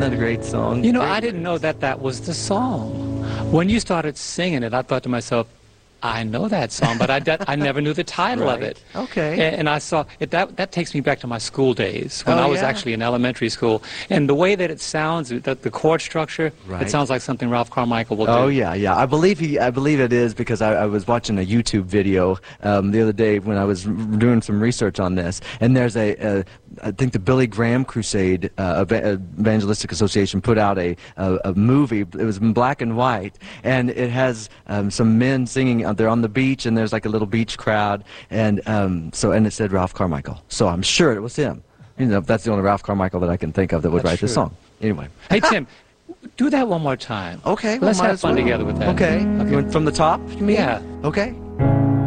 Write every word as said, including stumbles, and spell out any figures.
that a great song? You know, I didn't know that that was the song. When you started singing it, I thought to myself, I know that song, but I, that, I never knew the title right. of it. Okay. And, and I saw it. That that takes me back to my school days when oh, I was yeah? actually in elementary school. And the way that it sounds, the, the chord structure, right. it sounds like something Ralph Carmichael will do. Oh yeah, yeah. I believe he. I believe it is because I, I was watching a YouTube video um, the other day when I was doing some research on this, and there's a, a I think the Billy Graham Crusade uh, Evangelistic Association put out a, a a movie. It was in black and white, and it has um, some men singing. They're on the beach, and there's like a little beach crowd, and um, so and it said Ralph Carmichael. So I'm sure it was him. You know, that's the only Ralph Carmichael that I can think of that would that's write true. this song. Anyway. Hey Tim, do that one more time. Okay. Let's well, have fun well. together with that. Okay. Okay. You want from the top? You mean? Yeah. Okay.